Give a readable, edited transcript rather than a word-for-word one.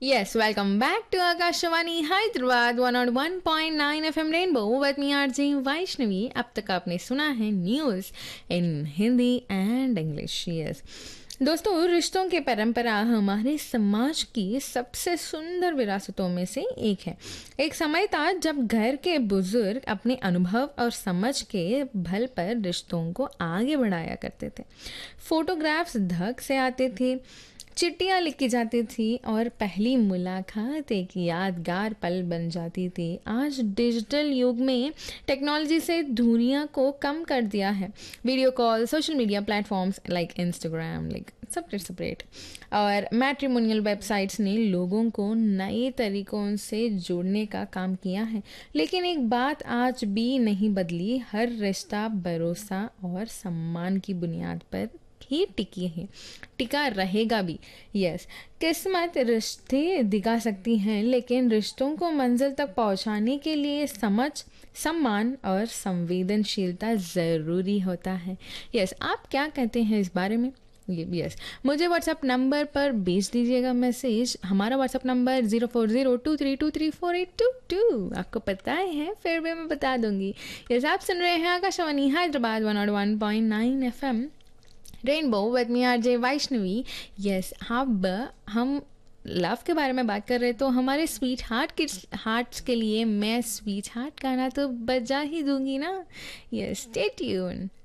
Yes, welcome back to Akashvani Hyderabad 101.9 FM Rainbow with me RJ Vaishnavi. अब तक आपने सुना है news in Hindi and English. Yes दोस्तों, रिश्तों की परंपरा हमारे समाज की सबसे सुंदर विरासतों में से एक है. एक समय था जब घर के बुजुर्ग अपने अनुभव और समझ के बल पर रिश्तों को आगे बढ़ाया करते थे. फोटोग्राफ्स धक से आते थे, चिट्ठियाँ लिखी जाती थी और पहली मुलाकात एक यादगार पल बन जाती थी. आज डिजिटल युग में टेक्नोलॉजी से दूरियां को कम कर दिया है. Video call, social media platforms like Instagram, like separate और मैट्रिमोनियल वेबसाइट्स ने लोगों को नए तरीकों से जोड़ने का काम किया है. लेकिन एक बात आज भी नहीं बदली, हर रिश्ता भरोसा और सम्मान की बुनियाद पर ही टिका रहेगा भी. यस, किस्मत रिश्ते दिखा सकती हैं, लेकिन रिश्तों को मंजिल तक पहुंचाने के लिए समझ, सम्मान और संवेदनशीलता ज़रूरी होता है. यस, आप क्या कहते हैं इस बारे में? यस, मुझे व्हाट्सएप नंबर पर भेज दीजिएगा मैसेज. हमारा व्हाट्सएप नंबर 0402323482. आपको पता है, फिर भी मैं बता दूंगी. यस, आप सुन रहे हैं Akashvani Hyderabad 101.9 FM rainbow with me RJ Vaishnavi. Yes, अब हम लव के बारे में बात कर रहे, तो हमारे स्वीट हार्ट्स के लिए मैं स्वीट हार्ट गाना तो बजा ही दूंगी ना. Yes, stay tune.